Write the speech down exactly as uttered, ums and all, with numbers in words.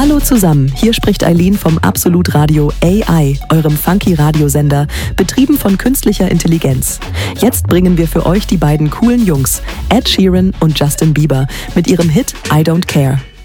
Hallo zusammen, hier spricht Eileen vom Absolut Radio A I, eurem funky Radiosender, betrieben von künstlicher Intelligenz. Jetzt bringen wir für euch die beiden coolen Jungs, Ed Sheeran und Justin Bieber, mit ihrem Hit I Don't Care.